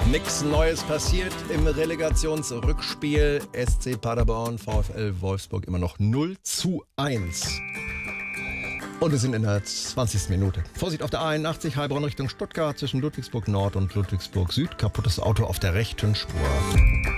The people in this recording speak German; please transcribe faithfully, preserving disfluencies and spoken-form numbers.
Nichts Neues passiert im Relegationsrückspiel. S C Paderborn, VfL Wolfsburg immer noch null zu eins. Und wir sind in der zwanzigsten Minute. Vorsicht auf der A einundachtzig, Heilbronn Richtung Stuttgart zwischen Ludwigsburg Nord und Ludwigsburg Süd. Kaputtes Auto auf der rechten Spur.